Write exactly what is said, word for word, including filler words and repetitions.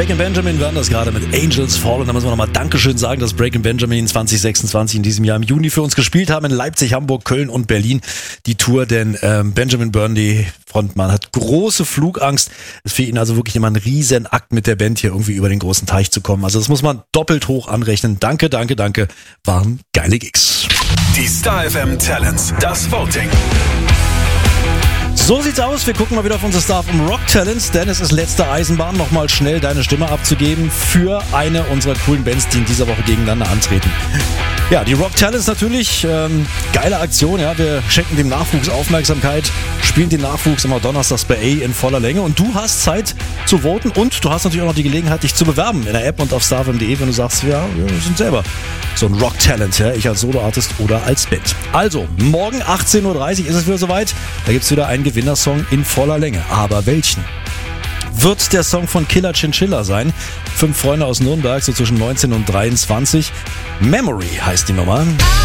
Breaking Benjamin werden das gerade mit Angels Fall. Und da müssen wir nochmal Dankeschön sagen, dass Breaking Benjamin zwanzig sechsundzwanzig in diesem Jahr im Juni für uns gespielt haben in Leipzig, Hamburg, Köln und Berlin. Die Tour, denn ähm, Benjamin Burnley, Frontmann, hat große Flugangst. Es ist für ihn also wirklich immer ein riesen Akt mit der Band hier irgendwie über den großen Teich zu kommen. Also das muss man doppelt hoch anrechnen. Danke, danke, danke. Waren geile Gigs. Die Star F M Talents, das Voting. So sieht's aus. Wir gucken mal wieder auf unser Star F M Rock Talents, denn es ist letzte Eisenbahn, nochmal schnell deine Stimme abzugeben für eine unserer coolen Bands, die in dieser Woche gegeneinander antreten. Ja, die Rock Talents natürlich, ähm, geile Aktion, ja, wir schenken dem Nachwuchs Aufmerksamkeit, spielen den Nachwuchs immer donnerstags bei A in voller Länge und du hast Zeit zu voten und du hast natürlich auch noch die Gelegenheit, dich zu bewerben in der App und auf star f m punkt d e, wenn du sagst, ja, wir sind selber so ein Rock Talent, ja, ich als Soloartist oder als Band. Also, morgen achtzehn Uhr dreißig ist es wieder soweit, da gibt's wieder einen Gewinnersong in voller Länge. Aber welchen? Wird der Song von Killer Chinchilla sein? Fünf Freunde aus Nürnberg, so zwischen neunzehn und dreiundzwanzig. Memory heißt die Nummer.